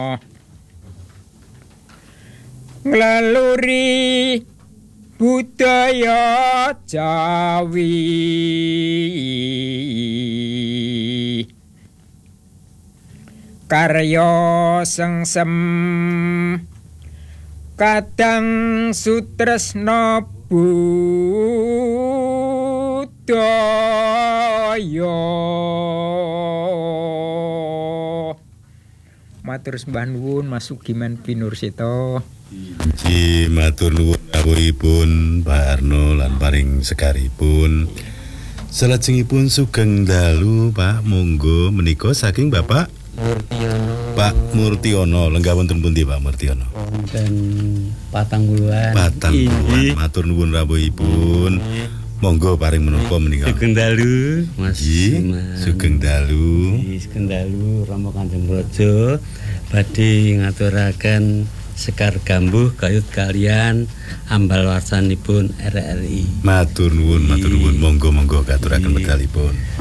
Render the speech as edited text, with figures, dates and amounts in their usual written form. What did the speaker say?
nglaluri budaya Jawi karya sengsem kadang sutresna budaya matur sembah nuwun Mas Sugiman Pinursita. Inggih matur nuwun rawuhipun Pak Arno lan paring sekaripun. Salajengipun sugeng dalu Pak, monggo menika saking Bapak Murtiono. Pak Murtiono, lenggah wonten pundi Pak Murtiono? Wonten 40-an. 40-an. Matur nuwun rawuhipun. Monggo paring menapa menika. Sugeng dalu Mas. Sugeng dalu. Sugeng dalu Rama Kanjeng Raja badhe ngaturaken sekar gambuh gayut kalian ambal warsanipun RRI. Matur nuwun, monggo-monggo katuraken medalipun.